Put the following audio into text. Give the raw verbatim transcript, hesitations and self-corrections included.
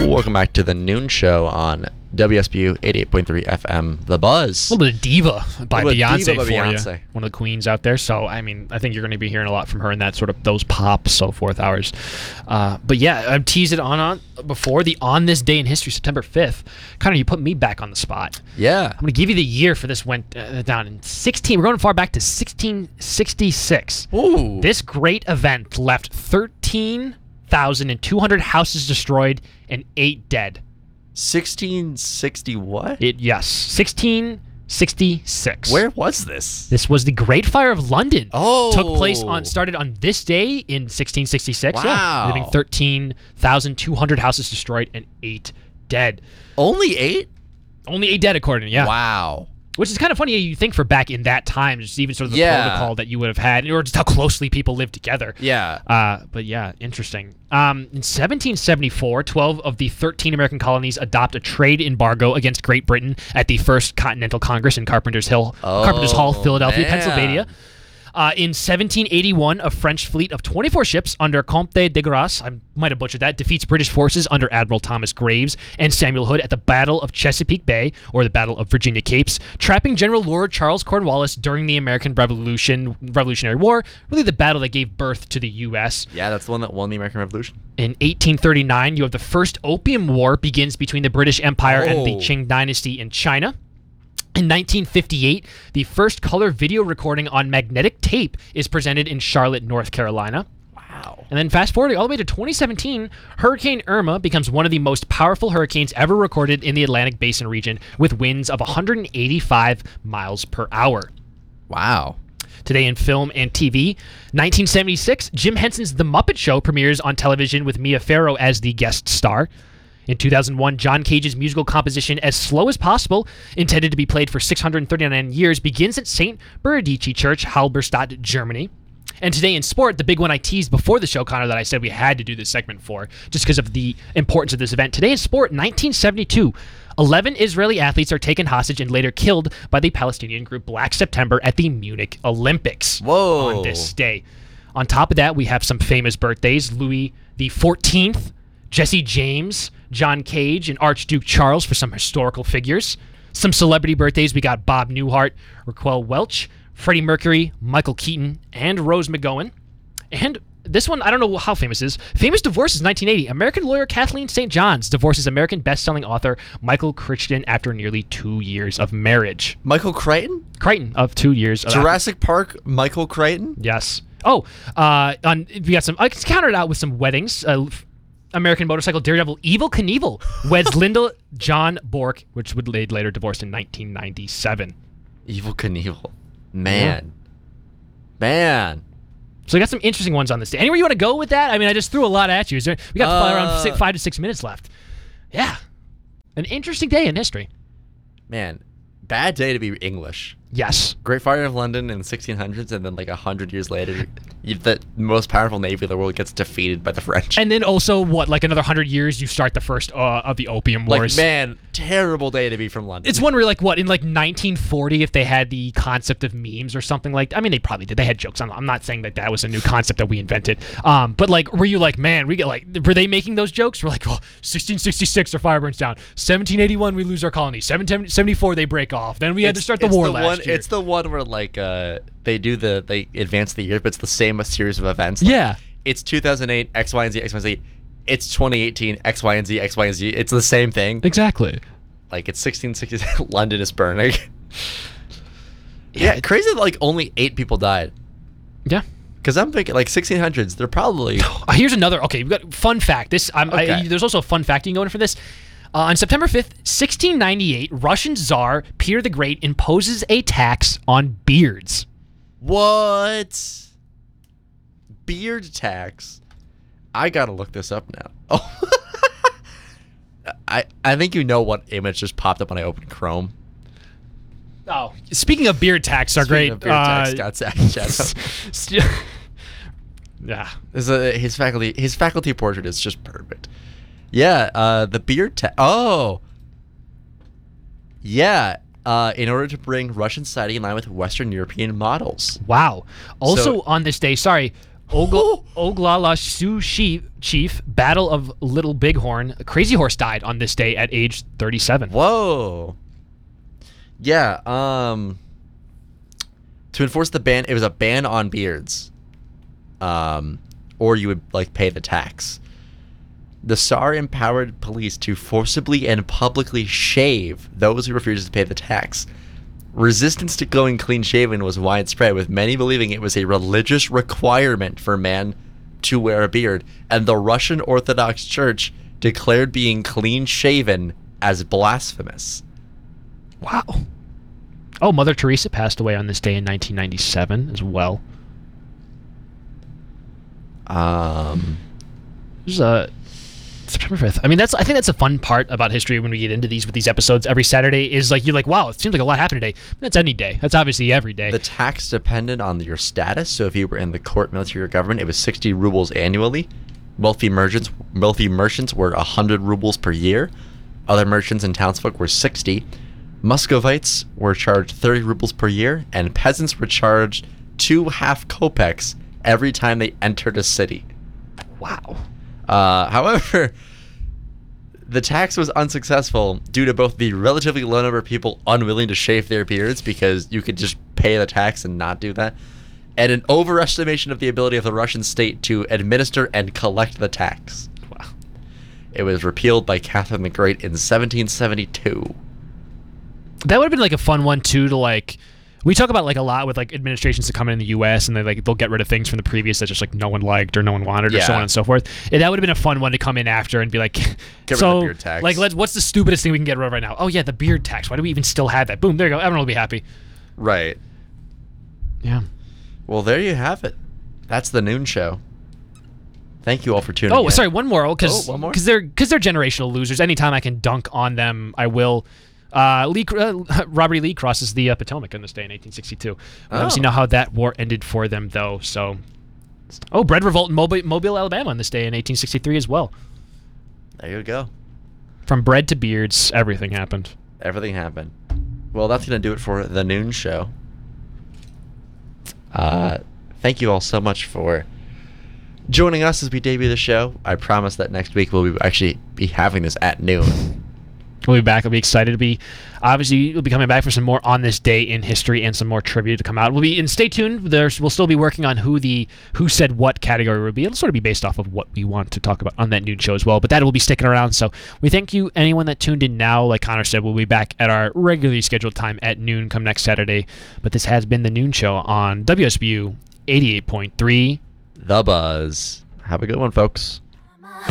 Welcome back to the Noon Show on W S B U eighty-eight point three F M, The Buzz. A little bit of Diva by Beyonce Diva by for Beyonce. you. One of the queens out there. So, I mean, I think you're going to be hearing a lot from her in that sort of those pop, so forth hours. Uh, but yeah, I've teased it on, on before. The On This Day in History, September fifth. Connor, you put me back on the spot. Yeah. I'm going to give you the year for this went uh, down in sixteen. We're going far back to sixteen sixty-six. Ooh. This great event left thirteen thousand two hundred houses destroyed and eight dead. sixteen sixty what? It yes, sixteen sixty-six. Where was this? This was the Great Fire of London. Oh. Took place on started on this day in sixteen sixty-six. Wow. Yeah, leaving thirteen thousand two hundred houses destroyed and eight dead. Only eight? Only eight dead, according to yeah. Wow. Which is kind of funny. You think for back in that time, just even sort of the Yeah. protocol that you would have had, or just how closely people lived together. Yeah. Uh, but yeah, interesting. Um, in seventeen seventy-four, twelve of the thirteen American colonies adopt a trade embargo against Great Britain at the First Continental Congress in Carpenter's Hill, Oh, Carpenter's Hall, Philadelphia, man. Pennsylvania. Uh, in seventeen eighty-one, a French fleet of twenty-four ships under Comte de Grasse, I might have butchered that, defeats British forces under Admiral Thomas Graves and Samuel Hood at the Battle of Chesapeake Bay, or the Battle of Virginia Capes, trapping General Lord Charles Cornwallis during the American Revolution, Revolutionary War, really the battle that gave birth to the U S Yeah, that's the one that won the American Revolution. In eighteen thirty-nine, you have the First Opium War begins between the British Empire and the Oh. Qing Dynasty in China. In nineteen fifty-eight, the first color video recording on magnetic tape is presented in Charlotte, North Carolina. Wow. And then fast forwarding all the way to twenty seventeen, Hurricane Irma becomes one of the most powerful hurricanes ever recorded in the Atlantic Basin region with winds of one hundred eighty-five miles per hour. Wow. Today in film and T V, nineteen seventy-six, Jim Henson's The Muppet Show premieres on television with Mia Farrow as the guest star. In two thousand one, John Cage's musical composition As Slow as Possible, intended to be played for six hundred thirty-nine years, begins at Saint Beredici Church, Halberstadt, Germany. And today in sport, the big one I teased before the show, Connor, that I said we had to do this segment for, just because of the importance of this event. Today in sport, nineteen seventy-two, eleven Israeli athletes are taken hostage and later killed by the Palestinian group Black September at the Munich Olympics. Whoa. On this day. On top of that, we have some famous birthdays. Louis the fourteenth, Jesse James, John Cage, and Archduke Charles for some historical figures. Some celebrity birthdays, we got Bob Newhart, Raquel Welch, Freddie Mercury, Michael Keaton, and Rose McGowan. And this one, I don't know how famous it is. Famous divorce is nineteen eighty. American lawyer Kathleen Saint Johns divorces American best-selling author Michael Crichton after nearly two years of marriage. Michael Crichton? Crichton of two years. Of Jurassic Park, Michael Crichton? Yes. Oh, uh, on we got some. I counted out with some weddings. Uh, American motorcycle daredevil Evel Knievel weds Linda John Bork, which would later later divorced in nineteen ninety-seven. Evil Knievel. Man. Man. So we got some interesting ones on this day. Anywhere you want to go with that? I mean, I just threw a lot at you. Is there, we got Uh, around six, five to six minutes left. Yeah, an interesting day in history. Man. Bad day to be English. Yes. Great Fire of London in the sixteen hundreds, and then like a hundred years later, you, the most powerful navy of the world gets defeated by the French. And then also, what, like another hundred years, you start the first uh, of the Opium Wars. Like, man, terrible day to be from London. It's one where, like, what, in, like, nineteen forty, if they had the concept of memes or something like I mean, they probably did. They had jokes. I'm, I'm not saying that that was a new concept that we invented. Um, but, like, were you like, man, we get, like, were they making those jokes? We're like, well, sixteen sixty-six, our fire burns down. seventeen eighty-one, we lose our colony. seventeen seventy-four, they break off. Then we had to start the it's war the last one, year. It's the one where, like, uh, they do the, they advance the year, but it's the same series of events. Yeah. It's two thousand eight, X, Y, and Z, X, Y, and Z. It's twenty eighteen, X, Y, and Z, X, Y, and Z. It's the same thing. Exactly. Like, it's sixteen sixty-six, London is burning. Yeah, crazy that, like, only eight people died. Yeah. Because I'm thinking, like, sixteen hundreds, they're probably... Uh, here's another. Okay, we've got fun fact. This I'm, Okay. I, there's also a fun fact you can go in for this. Uh, on September fifth, sixteen ninety-eight, Russian Tsar Peter the Great imposes a tax on beards. What? Beard tax? I gotta look this up now. Oh. I, I think you know what image just popped up when I opened Chrome. Oh, speaking of beard tax, are Speaking great. of beard tax, uh, Scott Sack, shout out. st- yeah. This is a, his faculty his faculty portrait is just perfect. Yeah, uh, the beard tax. Oh, yeah. Uh, in order to bring Russian society in line with Western European models. Wow. Also So- on this day, sorry, Ogl- Oglala Sioux Chief, Chief, Battle of Little Bighorn. Crazy Horse died on this day at age thirty-seven. Whoa. Yeah, um... to enforce the ban, it was a ban on beards. Um, or you would, like, pay the tax. The Tsar empowered police to forcibly and publicly shave those who refused to pay the tax. Resistance to going clean-shaven was widespread, with many believing it was a religious requirement for man to wear a beard, and the Russian Orthodox Church declared being clean-shaven as blasphemous. Wow. Oh, Mother Teresa passed away on this day in nineteen ninety-seven as well. Um, There's a September fifth. I mean, that's. I think that's a fun part about history when we get into these with these episodes every Saturday. Is like you're like, wow, it seems like a lot happened today. That's any day. That's obviously every day. The tax depended on your status. So if you were in the court, military, or government, it was sixty rubles annually. Wealthy merchants, wealthy merchants were a hundred rubles per year. Other merchants and townsfolk were sixty. Muscovites were charged thirty rubles per year, and peasants were charged two half kopecks every time they entered a city. Wow. Uh, however, the tax was unsuccessful due to both the relatively low number of people unwilling to shave their beards, because you could just pay the tax and not do that, and an overestimation of the ability of the Russian state to administer and collect the tax. Wow. It was repealed by Catherine the Great in seventeen seventy-two. That would have been like a fun one too to like. We talk about like a lot with like administrations that come in the U S and they like they'll get rid of things from the previous that just like no one liked or no one wanted or Yeah. so on and so forth. And that would have been a fun one to come in after and be like, Get rid so of the beard tax. like let's what's the stupidest thing we can get rid of right now? Oh yeah, the beard tax. Why do we even still have that? Boom, there you go. Everyone will be happy. Right. Yeah. Well, there you have it. That's the noon show. Thank you all for tuning in. Oh, sorry, one more because Oh, one more? because they're because they're generational losers. Anytime I can dunk on them, I will. Uh, Lee, uh, Robert E. Lee crosses the uh, Potomac on this day in eighteen sixty-two. We Oh. obviously know how that war ended for them, though. So, oh, bread revolt in Mobile, Mobile, Alabama on this day in eighteen sixty-three as well. There you go. From bread to beards, everything happened. Everything happened. Well, that's going to do it for the noon show. Uh, thank you all so much for joining us as we debut the show. I promise that next week we'll be actually be having this at noon. We'll be back. I'll be excited to be. Obviously, we'll be coming back for some more on this day in history and some more trivia to come out. We'll be and stay tuned. There's we'll still be working on who the who said what category will be. It'll sort of be based off of what we want to talk about on that noon show as well. But that will be sticking around. So we thank you, anyone that tuned in now. Like Connor said, we'll be back at our regularly scheduled time at noon come next Saturday. But this has been the noon show on W S B U eighty-eight point three. The Buzz. Have a good one, folks.